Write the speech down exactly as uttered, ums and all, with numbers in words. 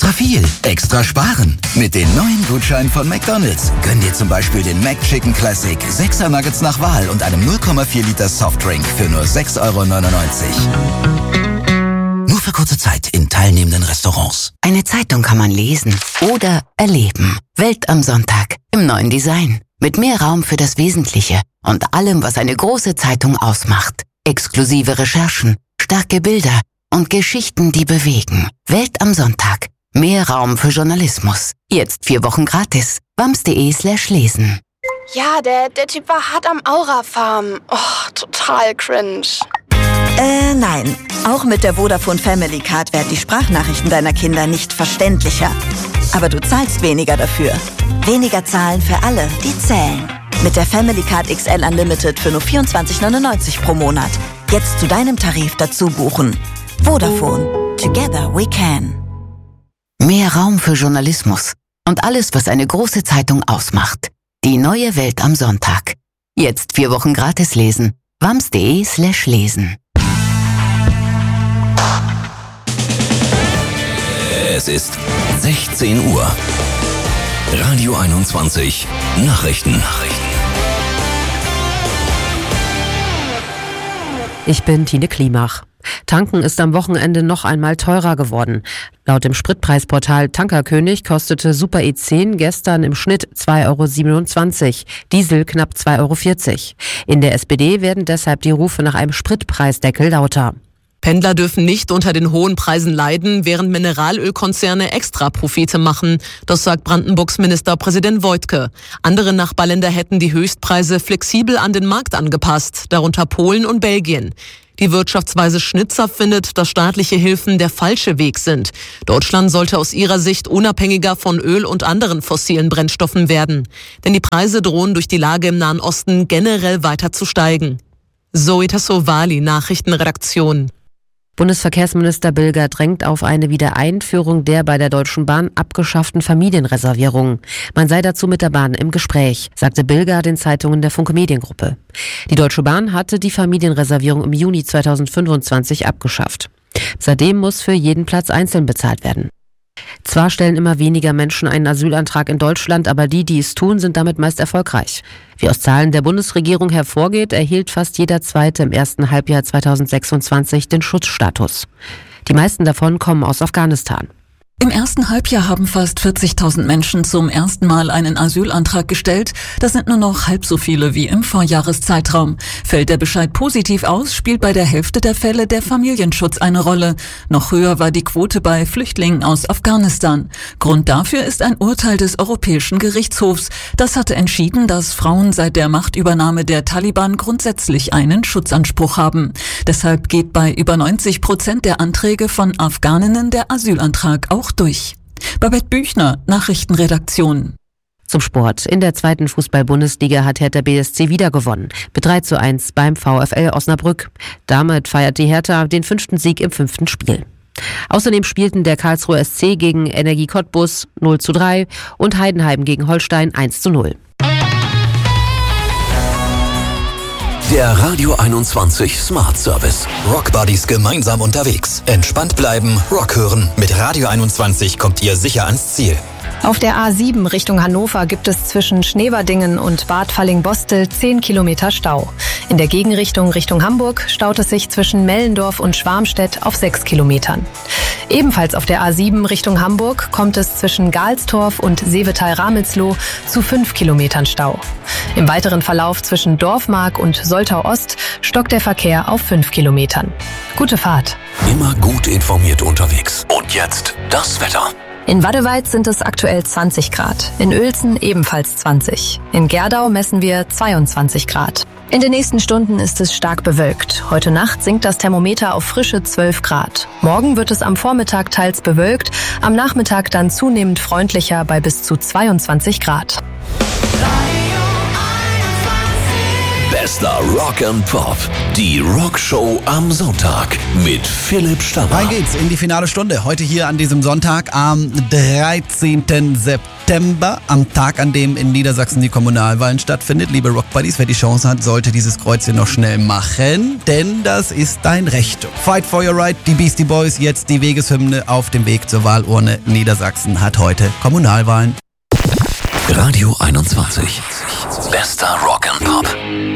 Extra viel, extra sparen. Mit den neuen Gutscheinen von McDonald's. Gönn dir zum Beispiel den McChicken Classic, sechser Nuggets nach Wahl und einem null Komma vier Liter Softdrink für nur sechs Euro neunundneunzig. Nur für kurze Zeit in teilnehmenden Restaurants. Eine Zeitung kann man lesen oder erleben. Welt am Sonntag im neuen Design. Mit mehr Raum für das Wesentliche und allem, was eine große Zeitung ausmacht. Exklusive Recherchen, starke Bilder und Geschichten, die bewegen. Welt am Sonntag. Mehr Raum für Journalismus. Jetzt vier Wochen gratis. wams.de slash lesen. Ja, der, der Typ war hart am Aura-Farm. Oh, total cringe. Äh, nein. Auch mit der Vodafone Family Card werden die Sprachnachrichten deiner Kinder nicht verständlicher. Aber du zahlst weniger dafür. Weniger zahlen für alle, die zählen. Mit der Family Card X L Unlimited für nur vierundzwanzig neunundneunzig pro Monat. Jetzt zu deinem Tarif dazu buchen. Vodafone. Together we can. Mehr Raum für Journalismus und alles, was eine große Zeitung ausmacht. Die neue Welt am Sonntag. Jetzt vier Wochen gratis lesen. wams.de slash lesen. Es ist sechzehn Uhr. Radio einundzwanzig. Nachrichten. Nachrichten. Ich bin Tine Klimach. Tanken ist am Wochenende noch einmal teurer geworden. Laut dem Spritpreisportal Tankerkönig kostete Super E zehn gestern im Schnitt zwei Euro siebenundzwanzig, Diesel knapp zwei Euro vierzig. In der S P D werden deshalb die Rufe nach einem Spritpreisdeckel lauter. Pendler dürfen nicht unter den hohen Preisen leiden, während Mineralölkonzerne extra Profite machen. Das sagt Brandenburgs Ministerpräsident Woidke. Andere Nachbarländer hätten die Höchstpreise flexibel an den Markt angepasst, darunter Polen und Belgien. Die Wirtschaftsweise Schnitzer findet, dass staatliche Hilfen der falsche Weg sind. Deutschland sollte aus ihrer Sicht unabhängiger von Öl und anderen fossilen Brennstoffen werden. Denn die Preise drohen durch die Lage im Nahen Osten generell weiter zu steigen. Zoe Tassovali, Nachrichtenredaktion. Bundesverkehrsminister Bilger drängt auf eine Wiedereinführung der bei der Deutschen Bahn abgeschafften Familienreservierungen. Man sei dazu mit der Bahn im Gespräch, sagte Bilger den Zeitungen der Funke Mediengruppe. Die Deutsche Bahn hatte die Familienreservierung im Juni zweitausendfünfundzwanzig abgeschafft. Seitdem muss für jeden Platz einzeln bezahlt werden. Zwar stellen immer weniger Menschen einen Asylantrag in Deutschland, aber die, die es tun, sind damit meist erfolgreich. Wie aus Zahlen der Bundesregierung hervorgeht, erhielt fast jeder Zweite im ersten Halbjahr zweitausendsechsundzwanzig den Schutzstatus. Die meisten davon kommen aus Afghanistan. Im ersten Halbjahr haben fast vierzigtausend Menschen zum ersten Mal einen Asylantrag gestellt. Das sind nur noch halb so viele wie im Vorjahreszeitraum. Fällt der Bescheid positiv aus, spielt bei der Hälfte der Fälle der Familienschutz eine Rolle. Noch höher war die Quote bei Flüchtlingen aus Afghanistan. Grund dafür ist ein Urteil des Europäischen Gerichtshofs. Das hatte entschieden, dass Frauen seit der Machtübernahme der Taliban grundsätzlich einen Schutzanspruch haben. Deshalb geht bei über neunzig Prozent der Anträge von Afghaninnen der Asylantrag auch durch. Babette Büchner, Nachrichtenredaktion. Zum Sport. In der zweiten Fußball-Bundesliga hat Hertha B S C wieder gewonnen. Mit drei zu eins beim VfL Osnabrück. Damit feiert die Hertha den fünften Sieg im fünften Spiel. Außerdem spielten der Karlsruher S C gegen Energie Cottbus null zu drei und Heidenheim gegen Holstein eins zu null. Der Radio einundzwanzig Smart Service. Rock Buddies gemeinsam unterwegs. Entspannt bleiben, Rock hören. Mit Radio einundzwanzig kommt ihr sicher ans Ziel. Auf der A sieben Richtung Hannover gibt es zwischen Schneverdingen und Bad Falling-Bostel zehn Kilometer Stau. In der Gegenrichtung Richtung Hamburg staut es sich zwischen Mellendorf und Schwarmstedt auf sechs Kilometern. Ebenfalls auf der A sieben Richtung Hamburg kommt es zwischen Galstorf und Seevetal-Ramelsloh zu fünf Kilometern Stau. Im weiteren Verlauf zwischen Dorfmark und Soltau Ost stockt der Verkehr auf fünf Kilometern. Gute Fahrt. Immer gut informiert unterwegs. Und jetzt das Wetter. In Waddeweiz sind es aktuell zwanzig Grad, in Uelzen ebenfalls zwanzig. In Gerdau messen wir zweiundzwanzig Grad. In den nächsten Stunden ist es stark bewölkt. Heute Nacht sinkt das Thermometer auf frische zwölf Grad. Morgen wird es am Vormittag teils bewölkt, am Nachmittag dann zunehmend freundlicher bei bis zu zweiundzwanzig Grad. Bester Rock and Pop. Die Rockshow am Sonntag mit Philipp Stammer. Rein geht's in die finale Stunde. Heute hier an diesem Sonntag am dreizehnten September, am Tag, an dem in Niedersachsen die Kommunalwahlen stattfindet. Liebe Rockbuddies, wer die Chance hat, sollte dieses Kreuzchen noch schnell machen, denn das ist dein Recht. Fight for your right, die Beastie Boys, jetzt die Wegeshymne auf dem Weg zur Wahlurne. Niedersachsen hat heute Kommunalwahlen. Radio einundzwanzig. Bester Rock and Pop.